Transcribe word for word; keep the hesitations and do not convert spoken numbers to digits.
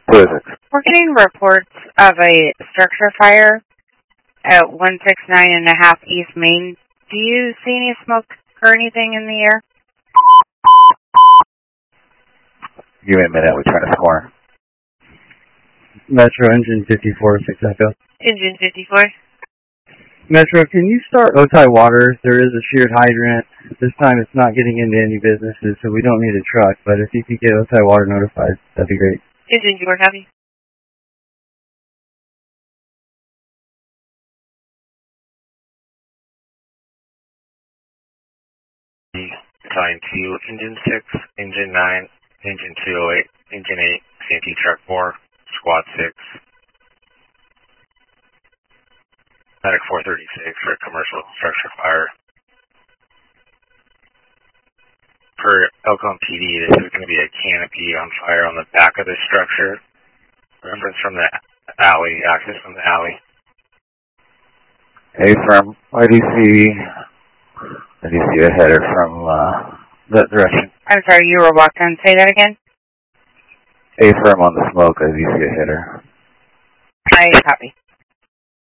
Who is it? We're getting reports of a structure fire at one sixty-nine and a half East Main. Do you see any smoke or anything in the air? Give me a minute, we're trying to score. Metro Engine fifty-four, six Echo. Engine fifty-four. Metro, can you start Otay Water? There is a sheared hydrant. This time it's not getting into any businesses, so we don't need a truck, but if you could get Otay Water notified, that'd be great. Engine fifty-four, copy. Time two, Engine six, Engine nine, Engine two oh eight, Engine eight, C N T Truck four, Squad six. Medic four thirty-six for commercial structure fire. Per Elkhorn P D, this is going to be a canopy on fire on the back of the structure. Reference from the alley, access from the alley. Hey, from I D C, I D C a header from uh, that direction. I'm sorry, you were walked on. Say that again? A firm on the smoke, I D C a header. I copy.